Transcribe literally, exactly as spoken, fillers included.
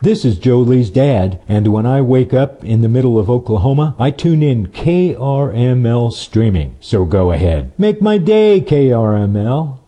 This is Joe Lee's dad, and when I wake up in the middle of Oklahoma, I tune in K R M L streaming. So go ahead. Make my day, K R M L.